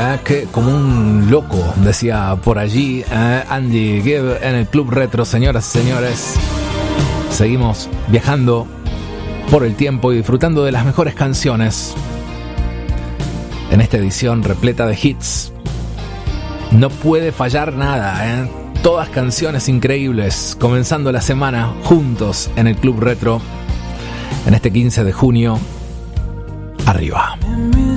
que como un loco, decía por allí Andy Gibb en el Club Retro. Señoras y señores, seguimos viajando por el tiempo y disfrutando de las mejores canciones en esta edición repleta de hits. No puede fallar nada, todas canciones increíbles, comenzando la semana juntos en el Club Retro en este 15 de junio. Arriba.